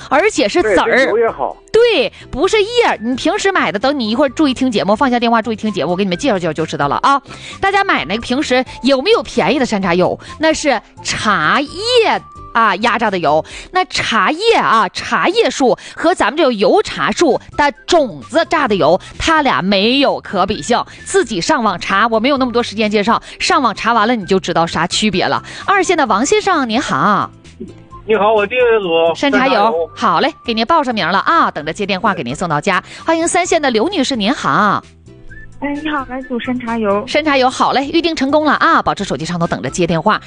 而且是籽儿， 油也好。 对，不是叶。你平时买的，等你一会儿注意听节目，放下电话注意听节目，我给你们介绍介绍就知道了啊。大家买那个平时有没有便宜的山茶油？那是茶叶啊压榨的油。那茶叶啊，茶叶树和咱们这个油茶树的种子榨的油，它俩没有可比性。自己上网查，我没有那么多时间介绍，上网查完了你就知道啥区别了。二线的王先生您好。 你好，我订一组山茶油，好嘞，给您报上名了啊，等着接电话给您送到家。欢迎三线的刘女士，您好。 你好，来组山茶油。 山茶油好嘞，预定成功了啊！保持手机上头等着接电话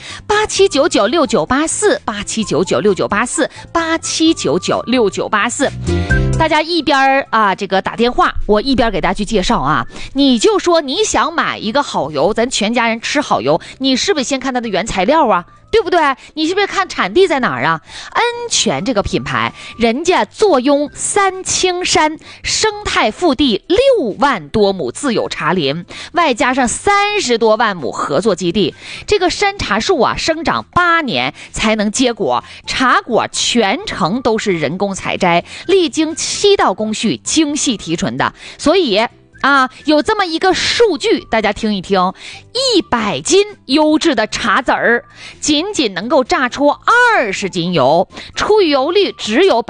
，87996984，87996984，87996984。大家一边这个打电话，我一边给大家去介绍啊。你就说你想买一个好油，咱全家人吃好油，你是不是先看它的原材料啊？对不对？你是不是看产地在哪儿啊？恩泉这个品牌，人家坐拥三清山，生态腹地6万多亩自有茶林，外加上30多万亩合作基地。这个山茶树啊，生长8年才能结果，茶果全程都是人工采摘，历经7道工序精细提纯的，所以有这么一个数据，大家听一听，100斤优质的茶籽儿，仅仅能够榨出20斤油，出油率只有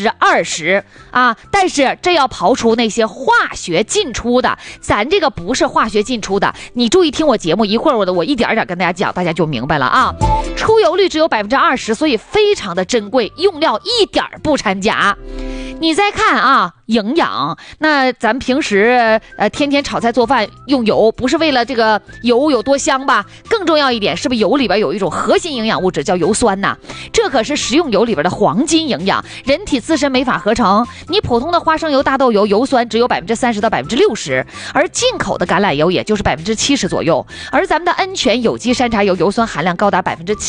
20%但是这要刨出那些化学进出的，咱这个不是化学进出的，你注意听我节目，一会儿我一点点跟大家讲，大家就明白了啊。出油率只有20%，所以非常的珍贵，用料一点不掺假。你再看营养，那咱平时天天炒菜做饭用油，不是为了这个油有多香吧？更重要一点，是不是油里边有一种核心营养物质叫油酸呐？这可是食用油里边的黄金营养，人体自身没法合成。你普通的花生油、大豆油，油酸只有30%到60%，而进口的橄榄油也就是70%左右。而咱们的恩泉有机山茶油，油酸含量高达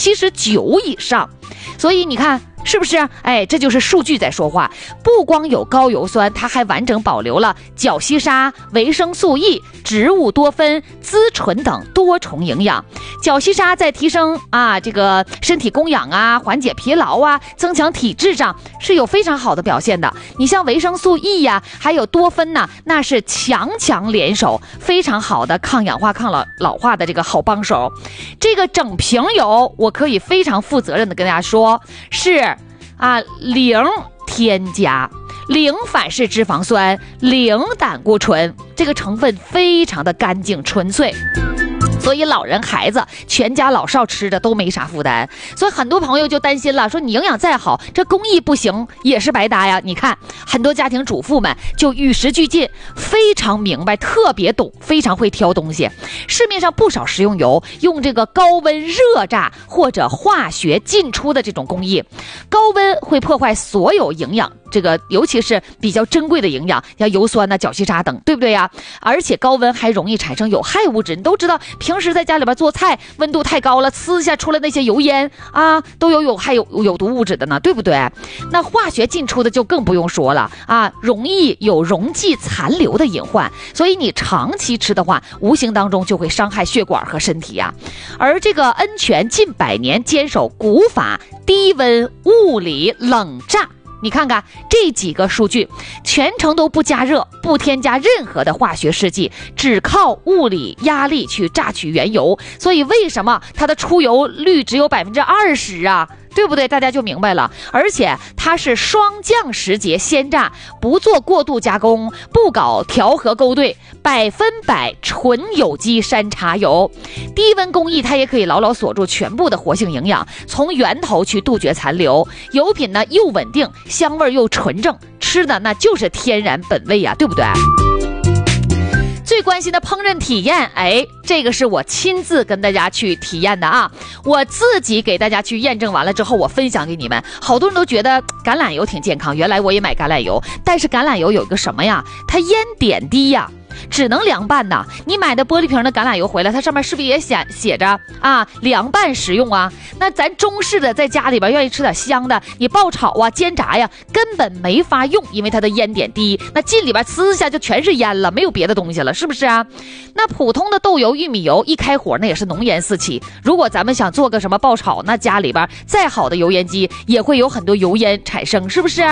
79%以上。所以你看是不是？这就是数据在说话。不光有高油酸，它还完整保留了角烯砂、维生素 E、植物多酚、滋醇等多重营养。角烯砂在提升这个身体供氧缓解疲劳增强体质上是有非常好的表现的。你像维生素 E 还有多酚呢，那是强联手，非常好的抗氧化、抗老化的这个好帮手。这个整瓶油，我可以非常负责任的跟大家说，是零添加、零反式脂肪酸、零胆固醇，这个成分非常的干净纯粹。所以老人孩子全家老少吃的都没啥负担。所以很多朋友就担心了，说你营养再好，这工艺不行也是白搭呀。你看很多家庭主妇们就与时俱进，非常明白，特别懂，非常会挑东西。市面上不少食用油用这个高温热榨或者化学进出的这种工艺，高温会破坏所有营养，这个尤其是比较珍贵的营养，像油酸角烯砂等，对不对呀？而且高温还容易产生有害物质。你都知道平时在家里边做菜温度太高了，呲一下出来那些油烟都有害有毒物质的呢，对不对？那化学进出的就更不用说了容易有溶剂残留的隐患，所以你长期吃的话，无形当中就会伤害血管和身体呀。而这个恩泉近100年坚守古法低温物理冷榨，你看看这几个数据，全程都不加热，不添加任何的化学试剂，只靠物理压力去榨取原油。所以为什么它的出油率只有20%啊？对不对？大家就明白了。而且它是双降时节鲜榨，不做过度加工，不搞调和勾兑，100%纯有机山茶油。低温工艺它也可以牢牢锁住全部的活性营养，从源头去杜绝残留。油品呢又稳定，香味又纯正，吃的那就是天然本味对不对？最关心的烹饪体验，这个是我亲自跟大家去体验的我自己给大家去验证完了之后，我分享给你们。好多人都觉得橄榄油挺健康，原来我也买橄榄油，但是橄榄油有一个什么呀？它烟点低只能凉拌呐。你买的玻璃瓶的橄榄油回来，它上面是不是也写着凉拌食用那咱中式的在家里边愿意吃点香的，你爆炒煎炸根本没法用，因为它的烟点低，那进里边呲一下就全是烟了，没有别的东西了，是不是那普通的豆油、玉米油一开火那也是浓烟四起，如果咱们想做个什么爆炒，那家里边再好的油烟机也会有很多油烟产生，是不是